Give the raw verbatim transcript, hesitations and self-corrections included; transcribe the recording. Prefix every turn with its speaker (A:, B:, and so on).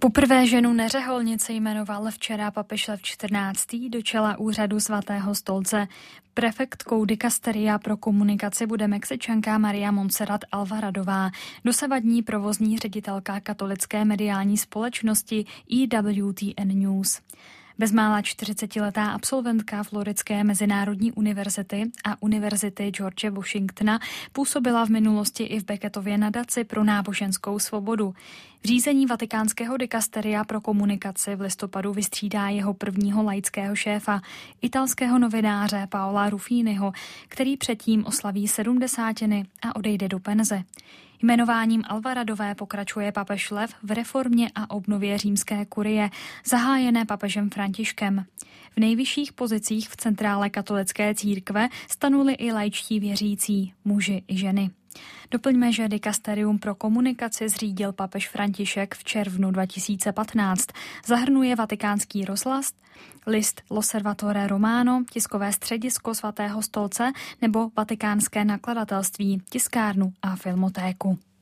A: Poprvé ženu neřeholnice jmenoval včera papež Lev čtrnáctý do čela úřadu svatého stolce. Prefektkou dikasteria pro komunikaci bude Mexičanka Maria Montserrat Alvaradová, dosavadní provozní ředitelka katolické mediální společnosti E W T N News. Bezmála čtyřicetiletá absolventka Floridské mezinárodní univerzity a Univerzity George Washingtona působila v minulosti i v Beckettově nadaci pro náboženskou svobodu. V řízení vatikánského dikasteria pro komunikaci v listopadu vystřídá jeho prvního laického šéfa, italského novináře Paola Ruffiniho, který předtím oslaví sedmdesátiny a odejde do penze. Jmenováním Alvaradové pokračuje papež Lev v reformě a obnově římské kurie, zahájené papežem Františkem. V nejvyšších pozicích v centrále katolické církve stanuli i laičtí věřící, muži i ženy. Doplňme, že dikasterium pro komunikaci zřídil papež František v červnu dva tisíce patnáct. Zahrnuje vatikánský rozhlas, list L'Osservatore Romano, tiskové středisko svatého stolce nebo vatikánské nakladatelství, tiskárnu a filmotéku.